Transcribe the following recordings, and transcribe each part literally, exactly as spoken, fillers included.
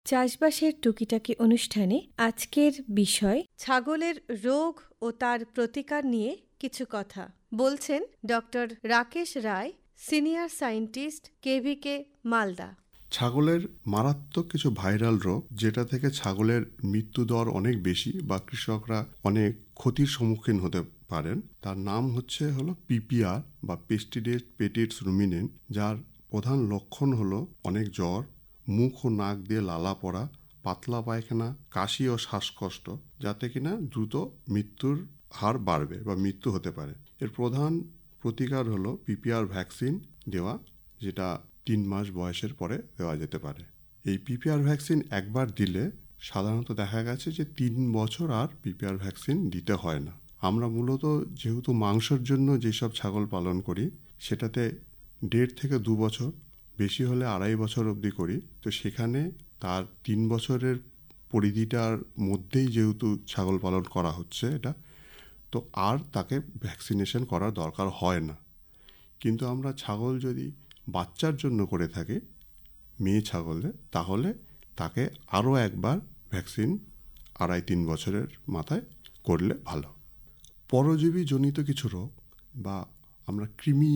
চাষবাসের টুকিটাকি অনুষ্ঠানে আজকের বিষয় ছাগলের রোগ ও তার প্রতিকার নিয়ে কিছু কথা বলছেন ডক্টর রাকেশ রায়, সিনিয়র সায়েন্টিস্ট, কেভিকে, মালদা। ছাগলের মারাত্মক কিছু ভাইরাল রোগ যেটা থেকে ছাগলের মৃত্যুদর অনেক বেশি বা কৃষকরা অনেক ক্ষতির সম্মুখীন হতে পারেন, তার নাম হচ্ছে হলো পিপিআর বা পেস্টিডেড পেটিটস রুমিনেন্ট, যার প্রধান লক্ষণ হলো অনেক জ্বর, মুখ ও নাক দিয়ে লালা পড়া, পাতলা পায়খানা, কাশি ও শ্বাসকষ্ট, যাতে কিনা দ্রুত মৃত্যুর হার বাড়বে বা মৃত্যু হতে পারে। এর প্রধান প্রতিকার হলো পিপিআর ভ্যাকসিন দেওয়া, যেটা তিন মাস বয়সের পরে দেওয়া যেতে পারে। এই পিপিআর ভ্যাকসিন একবার দিলে সাধারণত দেখা গেছে যে তিন বছর আর পিপিআর ভ্যাকসিন দিতে হয় না। আমরা মূলত যেহেতু মাংসের জন্য যেসব ছাগল পালন করি সেটাতে দেড় থেকে দু বছর, বেশি হলে আড়াই বছর অবধি করি, তো সেখানে তার তিন বছরের পরিধিটার মধ্যেই যেহেতু ছাগল পালন করা হচ্ছে এটা, তো আর তাকে ভ্যাকসিনেশন করার দরকার হয় না। কিন্তু আমরা ছাগল যদি বাচ্চার জন্য করে থাকি, মেয়ে ছাগলের, তাহলে তাকে আরও একবার ভ্যাকসিন আড়াই তিন বছরের মাথায় করলে ভালো। পরজীবী জনিত কিছু রোগ বা আমরা কৃমি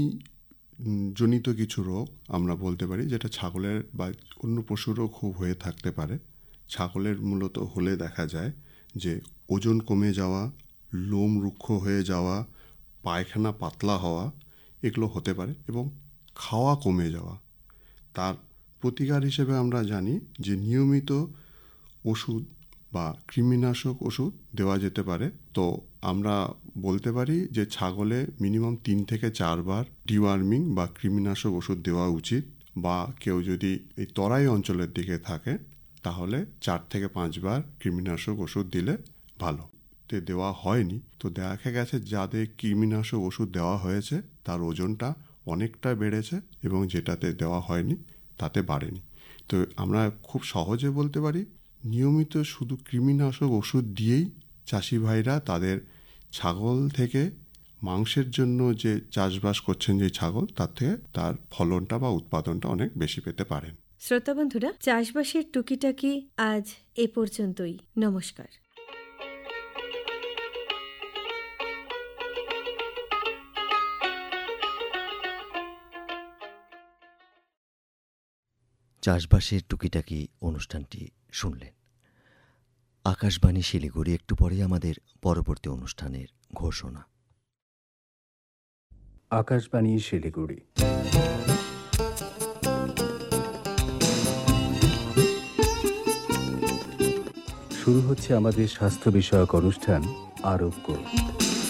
জনিত কিছু রোগ আমরা বলতে পারি, যেটা ছাগলের বা অন্য পশুরও খুব হয়ে থাকতে পারে। ছাগলের মূলত হলে দেখা যায় যে ওজন কমে যাওয়া, লোম রুক্ষ হয়ে যাওয়া, পায়খানা পাতলা হওয়া, এগুলো হতে পারে এবং খাওয়া কমে যাওয়া। তার প্রতিকার হিসেবে আমরা জানি যে নিয়মিত ওষুধ বা কৃমিনাশক ওষুধ দেওয়া যেতে পারে। তো আমরা বলতে পারি যে ছাগলে মিনিমাম তিন থেকে চারবার ডিওয়ার্মিং বা কৃমিনাশক ওষুধ দেওয়া উচিত, বা কেউ যদি এই তরাই অঞ্চলের দিকে থাকে তাহলে চার থেকে পাঁচবার কৃমিনাশক ওষুধ দিলে ভালো। তে দেওয়া হয়নি, তো দেখা গেছে যাদের কৃমিনাশক ওষুধ দেওয়া হয়েছে তার ওজনটা অনেকটা বেড়েছে এবং যেটাতে দেওয়া হয়নি তাতে বাড়েনি। তো আমরা খুব সহজে বলতে পারি নিয়মিত শুধু কৃমিনাশক ওষুধ দিয়েই চাষি ভাইরা তাদের ছাগল থেকে মাংসের জন্য যে চাষবাস করছেন যে ছাগল, তার থেকে তার ফলনটা বা উৎপাদনটা অনেক বেশি পেতে পারেন। শ্রোতা বন্ধুরা, চাষবাসের টুকিটাকি আজ এ পর্যন্তই। নমস্কার। চাষবাসের টুকিটাকি অনুষ্ঠানটি শুনলেন। আকাশবাণী শিলিগুড়ি। একটু পরেই আমাদের পরবর্তী অনুষ্ঠানের ঘোষণা। আকাশবাণী শিলিগুড়ি। শুরু হচ্ছে আমাদের স্বাস্থ্য বিষয়ক অনুষ্ঠান আরোগ্য।